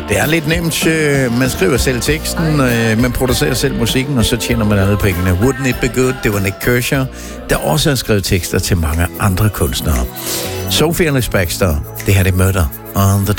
Det er lidt nemt. Man skriver selv teksten, man producerer selv musikken, og så tjener man alle pengene. Wouldn't It Be Good? Det var Nick Kershaw, der også har skrevet tekster til mange andre kunstnere. Sophie Ellis-Bextor, det her det Murder on the